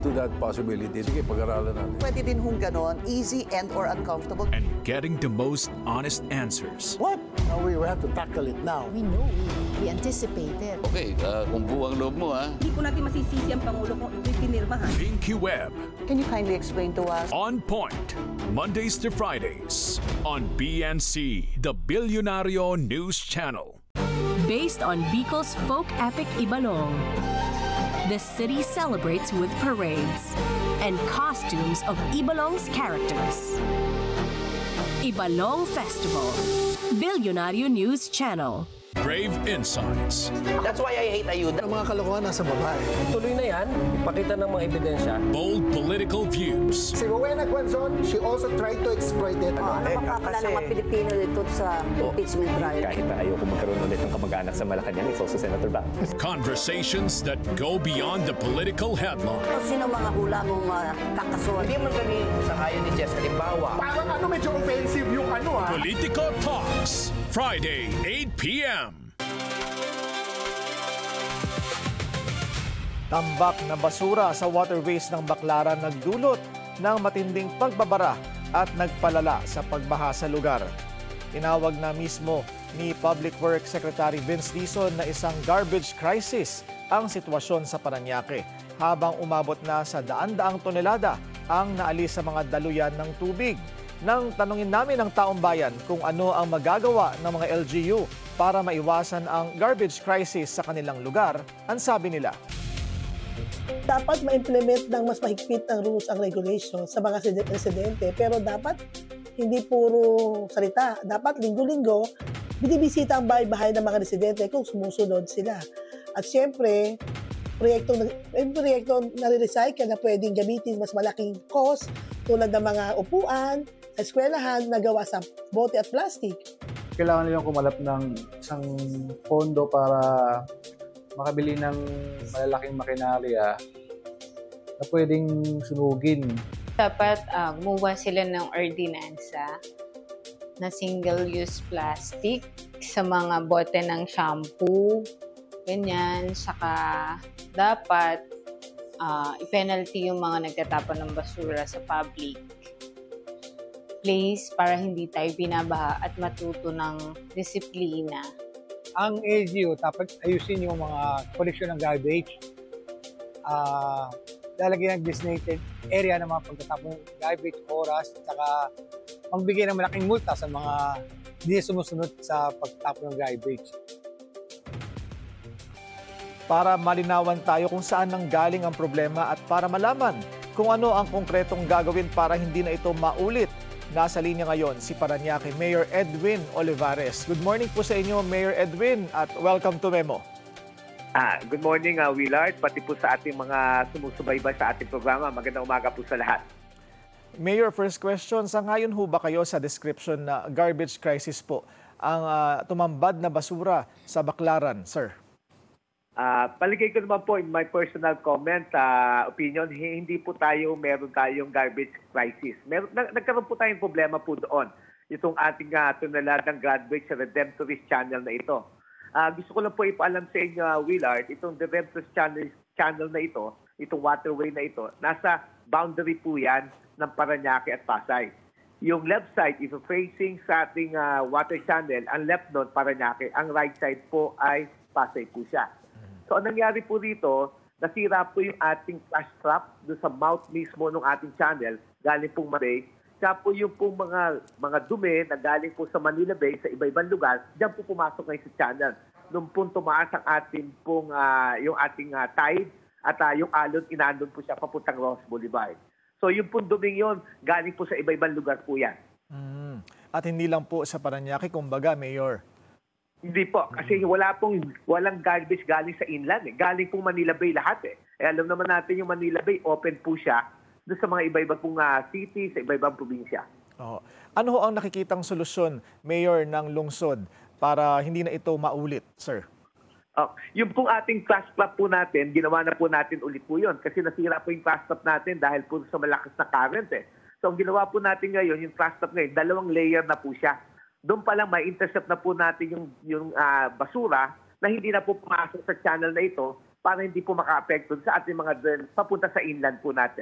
to that possibility. Sige, pag-aralan natin. Pwede din hong ganon, easy and or uncomfortable. And getting the most honest answers. What? No, we have to tackle it now. We know, we anticipated. Okay, kung buwang loob mo Hindi po natin masisisi ang Pangulo kung pinirmahan. Pinky Web. Can you kindly explain to us? On Point. Mondays to Fridays. On BNC, the Bilyonaryo News Channel. Based on Bicol's folk epic Ibalong, the city celebrates with parades and costumes of Ibalong's characters. Ibalong Festival, Bilyonaryo News Channel. Brave Insights. That's why I hate ayuda. Ang mga kalokohan nasa babae. Tuloy na yan, ipakita ng mga ebidensya. Bold political views. Si Rowena Guanzon, she also tried to exploit it. Makakala ng mga Pilipino dito sa impeachment trial. Kahit na ayaw kung magkaroon ulit ng kamag-anak sa Malacanang, it's also Senator Bang. Conversations that go beyond the political headline. Sino mga hula mong kakasuhan? Hindi man kami sangayon ni Jess. Halimbawa, Parang medyo offensive yung Politico Talks, Friday, 8 p.m. Tambak na basura sa waterways ng Baclaran nagdulot ng matinding pagbabara at nagpalala sa pagbaha sa lugar. Tinawag na mismo ni Public Works Secretary Vince Dizon na isang garbage crisis ang sitwasyon sa Parañaque habang umabot na sa daan-daang tonelada ang naalis sa mga daluyan ng tubig. Nang tanungin namin ang taong bayan kung ano ang magagawa ng mga LGU para maiwasan ang garbage crisis sa kanilang lugar, ang sabi nila. Dapat ma-implement ng mas mahigpit ng rules and regulations sa mga residente, pero dapat hindi puro salita. Dapat linggo-linggo, binibisita ang bahay-bahay ng mga residente kung sumusunod sila. At siyempre, proyekto na re-recycle na pwedeng gamitin mas malaking cost tulad ng mga upuan, sa eskwelahan na gawa sa bote at plastic. Kailangan nilang kumalap ng isang pondo para makabili ng malalaking makinarya na pwedeng sunugin. Dapat gumawa sila ng ordinansa na single-use plastic sa mga bote ng shampoo, ganyan. Saka dapat i-penalty yung mga nagtatapon ng basura sa public place para hindi tayo binabaha at matuto ng disiplina. Ang LGU, dapat ayusin yung mga collection ng garbage. Lalagyan ng designated area ng mga pagtatapon ng garbage, oras, at saka magbigay ng malaking multa sa mga hindi sumusunod sa pagtatapon ng garbage. Para malinawan tayo kung saan nanggaling ang problema at para malaman kung ano ang konkretong gagawin para hindi na ito maulit. Nasa linya ngayon si Parañaque Mayor Edwin Olivares. Good morning po sa inyo, Mayor Edwin, at welcome to Memo. Good morning, Willard, pati po sa ating mga sumusubaybay sa ating programa. Magandang umaga po sa lahat. Mayor, first question, sangayon ho ba kayo sa description na garbage crisis po ang tumambad na basura sa Baclaran, sir? Paligay ko naman po in my personal comment, opinion, hindi po meron tayong garbage crisis. Nagkaroon po tayong problema po doon. Itong ating toneladang garbage sa Redemptorist Channel na ito. Gusto ko lang po ipaalam sa inyo, Willard, itong Redemptorist Channel na ito, itong waterway na ito, nasa boundary po yan ng Parañaque at Pasay. Yung left side is facing sa ating water channel, ang left nun, Parañaque, ang right side po ay Pasay po siya. So, ang nangyari po dito, nasira po yung ating flash trap doon sa mouth mismo ng ating channel, galing pong Maray. Kaya po yung pong mga dumi na galing po sa Manila Bay, sa iba-ibang lugar, diyan po pumasok ngayon sa channel. Noong po tumaas ang ating pong, yung ating tide at yung alon, inandon po siya papuntang Ross Boulevard. So, yung pong duming yun, galing po sa iba-ibang lugar po yan. At hindi lang po sa Parañaque, kumbaga, Mayor. Hindi po, kasi walang garbage galing sa inland. Galing pong Manila Bay lahat eh. Alam naman natin yung Manila Bay, open po siya doon sa mga iba-ibang pong city, sa iba-ibang probinsya. Ano ho ang nakikitang solusyon, Mayor, ng lungsod para hindi na ito maulit, sir? Yung pong ating flash trap po natin, ginawa na po natin ulit po yun. Kasi nasira po yung flash trap natin dahil po sa malakas na current eh. So ang ginawa po natin ngayon, yung flash trap ngayon, 2 layer na po siya. Doon pa lang may intercept na po natin yung basura na hindi na po pumasok sa channel na ito para hindi po maka-apekto sa ating mga drain papunta sa inland po natin.